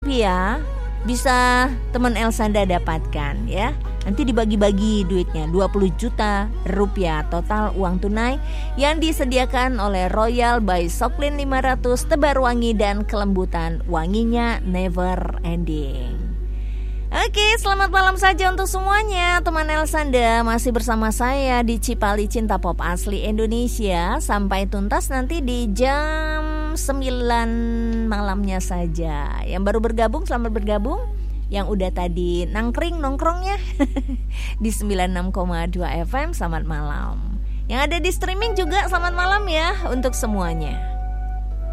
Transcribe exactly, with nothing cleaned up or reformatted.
rupiah bisa teman Elsanda dapatkan ya. Nanti dibagi-bagi duitnya, dua puluh juta rupiah total uang tunai yang disediakan oleh Royal by Soklin lima ratus, tebar wangi dan kelembutan wanginya never ending. Oke, selamat malam saja untuk semuanya. Teman Elsanda masih bersama saya di Cipali Cinta Pop Asli Indonesia sampai tuntas nanti di jam sembilan malamnya saja. Yang baru bergabung, selamat bergabung. Yang udah tadi nangkring nongkrongnya di sembilan puluh enam koma dua F M, selamat malam. Yang ada di streaming juga selamat malam ya untuk semuanya.